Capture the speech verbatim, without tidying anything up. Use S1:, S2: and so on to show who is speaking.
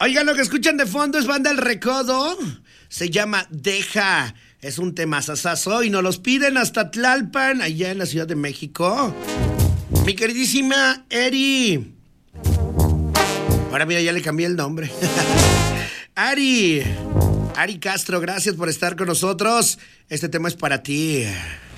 S1: Oigan, lo que escuchan de fondo es Banda El Recodo. Se llama Deja. Es un temazazazo y nos los piden hasta Tlalpan, allá en la Ciudad de México. Mi queridísima Eri. Ahora mira, ya le cambié el nombre. Ari. Ari Castro, gracias por estar con nosotros. Este tema es para ti.